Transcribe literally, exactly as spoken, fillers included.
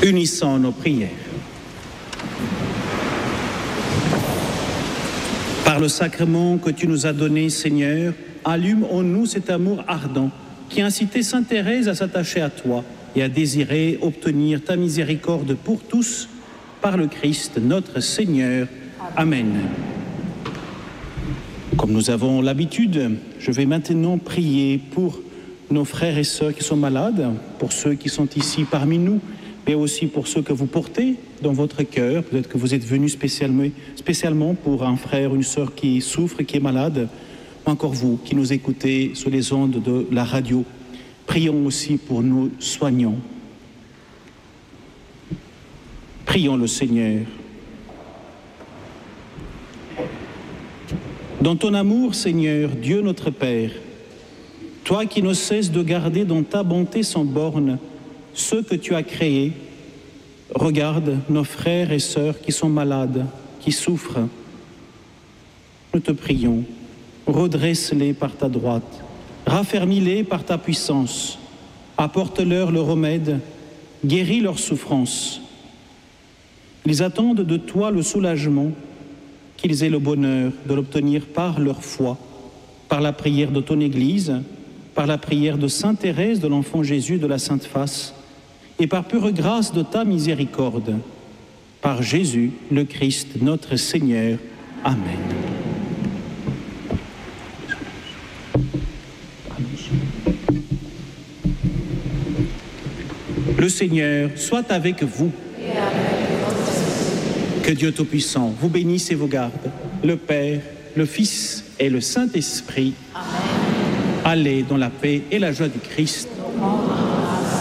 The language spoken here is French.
Unissons nos prières. Par le sacrement que tu nous as donné, Seigneur, allume en nous cet amour ardent qui a incité sainte Thérèse à s'attacher à toi et à désirer obtenir ta miséricorde pour tous, par le Christ notre Seigneur. Amen. Comme nous avons l'habitude, je vais maintenant prier pour nos frères et sœurs qui sont malades, pour ceux qui sont ici parmi nous, mais aussi pour ceux que vous portez dans votre cœur. Peut-être que vous êtes venus spécialement, spécialement pour un frère ou une sœur qui souffre, qui est malade, ou encore vous qui nous écoutez sur les ondes de la radio. Prions aussi pour nos soignants. Prions le Seigneur. Dans ton amour, Seigneur, Dieu notre Père, toi qui ne cesses de garder dans ta bonté sans borne ceux que tu as créés, regarde nos frères et sœurs qui sont malades, qui souffrent. Nous te prions, redresse-les par ta droite, raffermis-les par ta puissance, apporte-leur le remède, guéris leurs souffrances. Ils attendent de toi le soulagement, qu'ils aient le bonheur de l'obtenir par leur foi, par la prière de ton Église, par la prière de Sainte Thérèse de l'Enfant Jésus de la Sainte Face, et par pure grâce de ta miséricorde, par Jésus le Christ notre Seigneur. Amen. Le Seigneur soit avec vous. Et avec votre esprit. Que Dieu Tout-Puissant vous bénisse et vous garde, le Père, le Fils et le Saint-Esprit. Amen. Allez dans la paix et la joie du Christ. Amen.